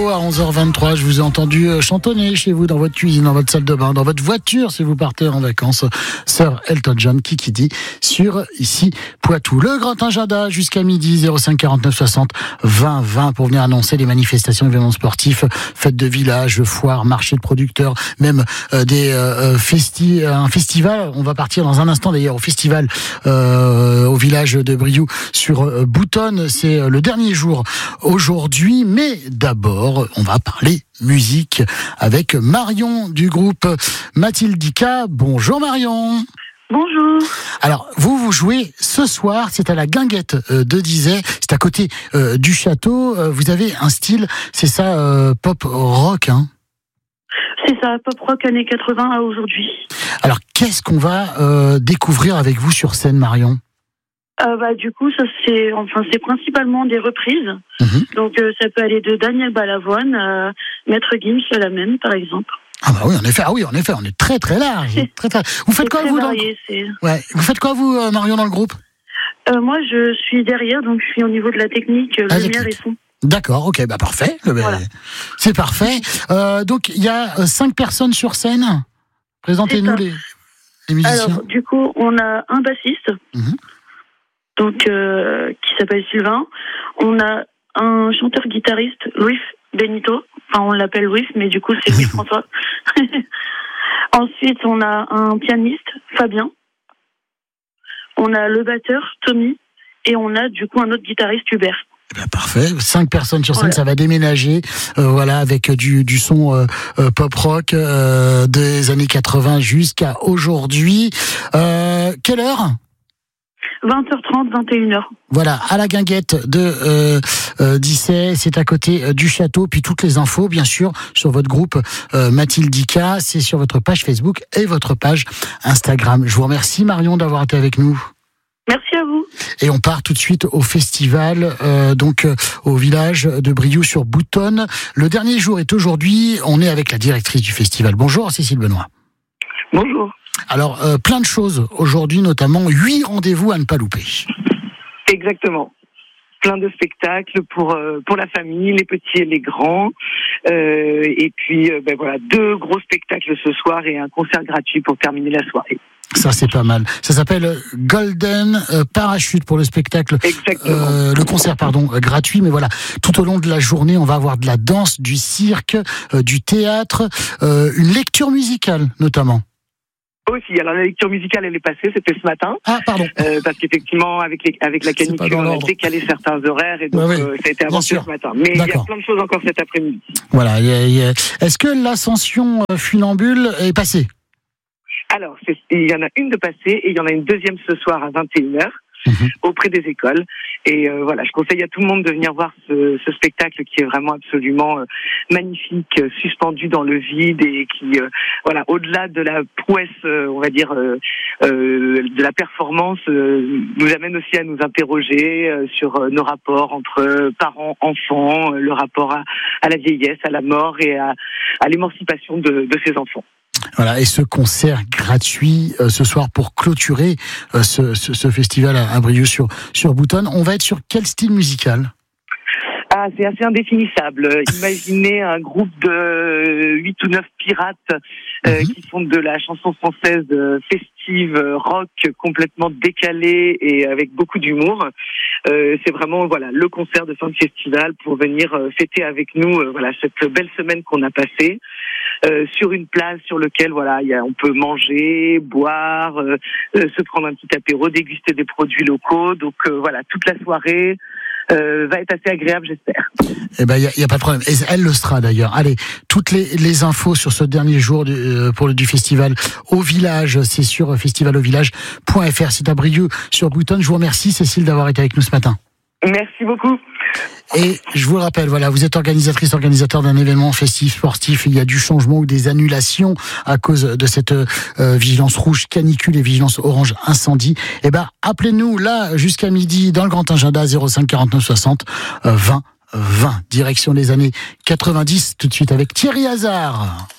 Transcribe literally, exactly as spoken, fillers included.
Info à onze heures vingt-trois. Je vous ai entendu chantonner chez vous, dans votre cuisine, dans votre salle de bain, dans votre voiture si vous partez en vacances. Sir Elton John, Kiki D, sur ici Poitou. Le grand agenda jusqu'à midi, zéro cinq quarante-neuf soixante vingt vingt pour venir annoncer les manifestations, événements sportifs, fêtes de village, foires, marchés de producteurs, même euh, des euh, festi- un festival. On va partir dans un instant d'ailleurs au festival euh, au village de Brioude sur euh, Boutonne. C'est euh, le dernier jour aujourd'hui, mais d'abord on va parler musique avec Marion du groupe Matildika. Bonjour Marion. Bonjour. Alors, vous, vous jouez ce soir, c'est à la Guinguette euh, de Dizay, c'est à côté euh, du château. Euh, vous avez un style, c'est ça, euh, pop rock, hein? C'est ça, pop rock années quatre-vingts à aujourd'hui. Alors, qu'est-ce qu'on va euh, découvrir avec vous sur scène, Marion? Euh, bah, du coup, ça c'est, enfin, c'est principalement des reprises. Mmh. Donc, euh, ça peut aller de Daniel Balavoine à Maître Gims, la même, par exemple. Ah bah oui, en effet, ah oui, en effet, on est très très large. Très, très... Vous faites quoi, très vous, varié, dans le... ouais. Vous faites quoi, vous, euh, Marion, dans le groupe? euh, Moi, je suis derrière, donc je suis au niveau de la technique, ah, lumière et son. D'accord, ok, bah parfait. Voilà. C'est parfait. Euh, donc, il y a euh, cinq personnes sur scène. Présentez-nous les, les musiciens. Alors, du coup, on a un bassiste, mmh. donc euh, qui s'appelle Sylvain. On a un chanteur-guitariste, Louis Benito. Enfin, on l'appelle Louis, mais du coup, c'est Louis François. Ensuite, on a un pianiste, Fabien. On a le batteur, Tommy. Et on a, du coup, un autre guitariste, Hubert. Eh bien, parfait. Cinq personnes sur scène, voilà. Ça va déménager, euh, voilà, avec du, du son euh, euh, pop rock euh, des années quatre-vingts jusqu'à aujourd'hui. Euh, quelle heure? vingt heures trente, vingt et une heures. Voilà, à la Guinguette de euh, euh, Dissay, c'est à côté euh, du château. Puis toutes les infos, bien sûr, sur votre groupe euh, Matildika, c'est sur votre page Facebook et votre page Instagram. Je vous remercie, Marion, d'avoir été avec nous. Merci à vous. Et on part tout de suite au festival, euh, donc euh, au village de Brioude sur Boutonne. Le dernier jour est aujourd'hui. On est avec la directrice du festival. Bonjour, Cécile Benoît. Bonjour. Alors, euh, plein de choses aujourd'hui, notamment huit rendez-vous à ne pas louper. Exactement. Plein de spectacles pour euh, pour la famille, les petits et les grands. Euh, et puis, euh, ben voilà, deux gros spectacles ce soir et un concert gratuit pour terminer la soirée. Ça, c'est pas mal. Ça s'appelle Golden Parachute pour le spectacle. Exactement. Euh, le concert, pardon, euh, gratuit. Mais voilà, tout au long de la journée, on va avoir de la danse, du cirque, euh, du théâtre, euh, une lecture musicale, notamment. Aussi, alors la lecture musicale, elle est passée, c'était ce matin. Ah, pardon. Euh, parce qu'effectivement, avec, les, avec la canicule, on a décalé certains horaires et donc bah oui, euh, ça a été avancé ce matin. Mais il y a plein de choses encore cet après-midi. Voilà. Y a, y a... Est-ce que l'ascension funambule est passée? Alors, c'est, il y en a une de passée et il y en a une deuxième ce soir à vingt et une heures. Mmh. Auprès des écoles. Et euh, voilà, je conseille à tout le monde de venir voir ce, ce spectacle qui est vraiment absolument euh, magnifique, euh, suspendu dans le vide et qui, euh, voilà, au-delà de la prouesse, euh, on va dire, euh, euh, de la performance, euh, nous amène aussi à nous interroger euh, sur euh, nos rapports entre parents, enfants, euh, le rapport à, à la vieillesse, à la mort et à, à l'émancipation de, de ces enfants. Voilà, et ce concert gratuit euh, ce soir pour clôturer euh, ce, ce, ce festival à, à Brioude sur, sur Boutonne. On va être sur quel style musical? Ah, c'est assez indéfinissable. Imaginez un groupe de huit ou neuf pirates euh, mm-hmm. qui font de la chanson française festive, rock, complètement décalée et avec beaucoup d'humour. Euh, c'est vraiment voilà le concert de fin de festival pour venir euh, fêter avec nous euh, voilà cette belle semaine qu'on a passée euh, sur une place sur laquelle voilà y a, on peut manger, boire, euh, euh, se prendre un petit apéro, déguster des produits locaux. Donc euh, voilà toute la soirée. Euh, va être assez agréable, j'espère. Eh ben, il y a, y a pas de problème. Et elle le sera d'ailleurs. Allez, toutes les, les infos sur ce dernier jour du, euh, pour le du festival au village, c'est sur festival au village point f r. C'est à Brioude sur Boutonne. Je vous remercie, Cécile, d'avoir été avec nous ce matin. Merci beaucoup. Et je vous le rappelle, voilà, vous êtes organisatrice, organisateur d'un événement festif, sportif. Il y a du changement ou des annulations à cause de cette euh, vigilance rouge canicule et vigilance orange incendie. Eh ben, appelez-nous là jusqu'à midi dans le grand agenda zéro cinq quarante-neuf soixante vingt vingt. Direction les années quatre-vingt-dix, tout de suite avec Thierry Hazard.